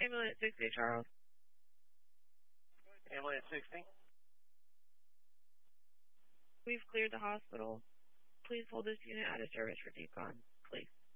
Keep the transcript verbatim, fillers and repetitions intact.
Ambulance sixty, Charles. Ambulance sixty. We've cleared the hospital. Please hold this unit out of service for decon, please.